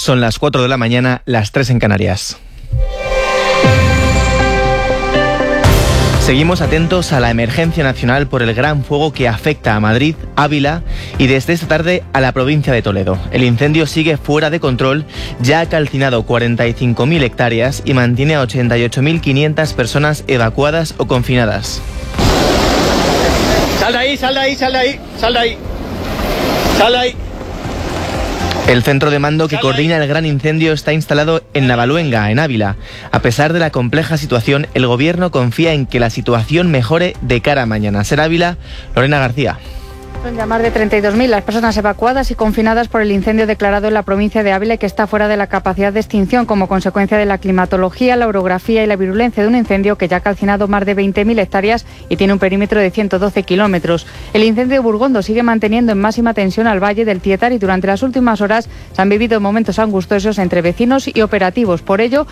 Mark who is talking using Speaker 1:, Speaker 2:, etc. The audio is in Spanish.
Speaker 1: Son las 4 de la mañana, las 3 en Canarias. Seguimos atentos a la emergencia nacional por el gran fuego que afecta a Madrid, Ávila y desde esta tarde a la provincia de Toledo. El incendio sigue fuera de control, ya ha calcinado 45.000 hectáreas y mantiene a 88.500 personas evacuadas o confinadas.
Speaker 2: ¡Sal de ahí, sal de ahí, sal de ahí, sal de ahí! ¡Sal de ahí!
Speaker 1: El centro de mando que coordina el gran incendio está instalado en Navaluenga, en Ávila. A pesar de la compleja situación, el gobierno confía en que la situación mejore de cara a mañana. Ser Ávila, Lorena García.
Speaker 3: Son ya más de 32.000 las personas evacuadas y confinadas por el incendio declarado en la provincia de Ávila, que está fuera de la capacidad de extinción como consecuencia de la climatología, la orografía y la virulencia de un incendio que ya ha calcinado más de 20.000 hectáreas y tiene un perímetro de 112 kilómetros. El incendio de Burgondo sigue manteniendo en máxima tensión al valle del Tietar y durante las últimas horas se han vivido momentos angustiosos entre vecinos y operativos. Por ello,